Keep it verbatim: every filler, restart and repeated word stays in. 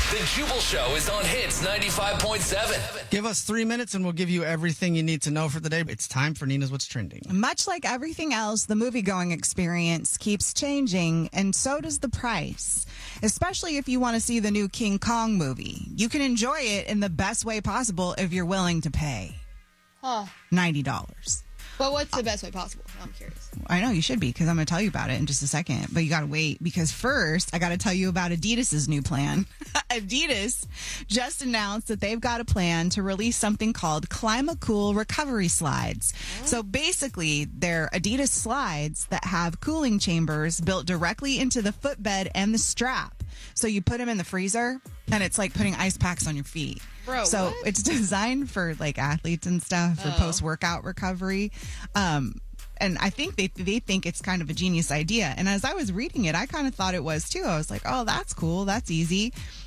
The Jubal Show is on Hits ninety-five point seven. Give us three minutes and we'll give you everything you need to know for the day. It's time for Nina's What's Trending. Much like everything else, the movie-going experience keeps changing, and so does the price. Especially if you want to see the new King Kong movie. You can enjoy it in the best way possible if you're willing to pay Huh. ninety dollars. But what's the best way possible? I'm curious. I know you should be, because I'm going to tell you about it in just a second. But you got to wait, because first I got to tell you about Adidas's new plan. Adidas just announced that they've got a plan to release something called Climacool recovery slides. Oh. So basically, they're Adidas slides that have cooling chambers built directly into the footbed and the strap. So you put them in the freezer, and it's like putting ice packs on your feet. Bro, so what? It's designed for like athletes and stuff for oh. post-workout recovery. Um, and I think they they think it's kind of a genius idea. And as I was reading it, I kind of thought it was too. I was like, oh, that's cool. That's easy.